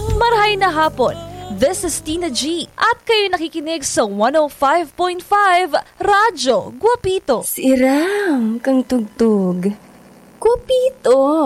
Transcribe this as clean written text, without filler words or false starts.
Marahay na hapon. This is Tina G. At kayo nakikinig sa 105.5 Radyo Guapito. Siram kang tugtog. Guapito.